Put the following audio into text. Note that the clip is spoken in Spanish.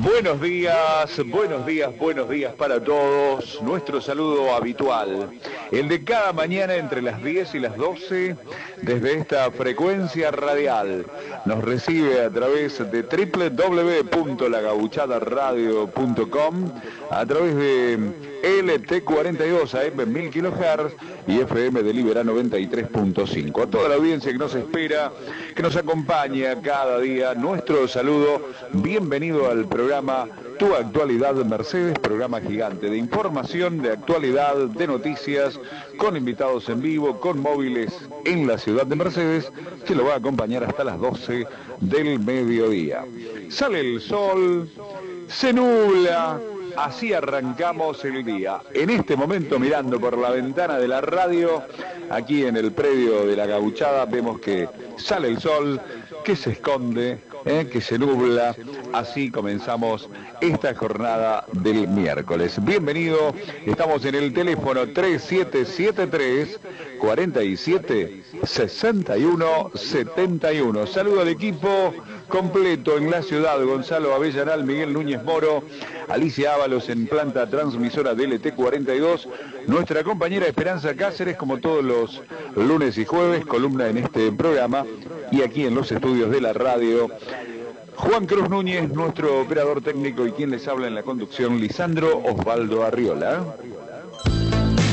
Buenos días, buenos días, buenos días para todos. Nuestro saludo habitual, el de cada mañana entre las 10 y las 12, desde esta frecuencia radial. Nos recibe a través de www.lagauchadaradio.com, a través de LT42 AM 1000 kHz y FM de Libera 93.5. A toda la audiencia que nos espera, que nos acompaña cada día, nuestro saludo. Bienvenido al programa Tu Actualidad Mercedes, programa gigante de información, de actualidad, de noticias, con invitados en vivo, con móviles en la ciudad de Mercedes, que lo va a acompañar hasta las 12 del mediodía. Sale el sol, se nubla. Así arrancamos el día. En este momento, mirando por la ventana de la radio, aquí en el predio de La Gauchada, vemos que sale el sol, que se esconde, que se nubla. Así comenzamos esta jornada del miércoles. Bienvenido, estamos en el teléfono 3773 47 61 71. Saludo al equipo completo en la ciudad: Gonzalo Avellanal, Miguel Núñez Moro, Alicia Ábalos en planta transmisora de LT42, nuestra compañera Esperanza Cáceres, como todos los lunes y jueves, columna en este programa, y aquí en los estudios de la radio, Juan Cruz Núñez, nuestro operador técnico, y quien les habla en la conducción, Lisandro Osvaldo Arriola.